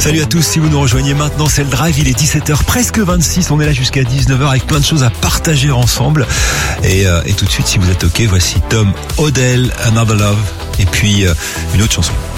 Salut à tous, si vous nous rejoignez maintenant, c'est le Drive, il est 17h, presque 26, on est là jusqu'à 19h avec plein de choses à partager ensemble. Et tout de suite, si vous êtes ok, voici Tom Odell, Another Love, et puis une autre chanson.